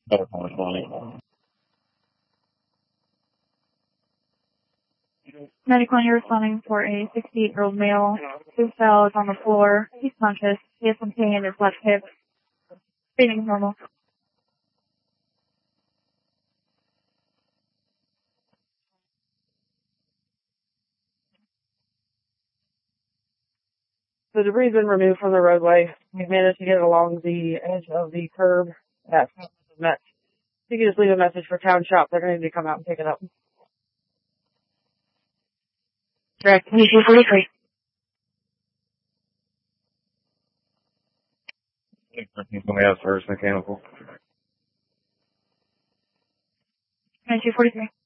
Medical, you're responding for a 68-year-old male who fell is on the floor. He's conscious. He has some pain in his left hip. Breathing is normal. The debris has been removed from the roadway. We've managed to get it along the edge of the curb. That's met. You can just leave a message for Town Shop. They're going to need to come out and pick it up. Direct 2243. Somebody else first, mechanical. 2243.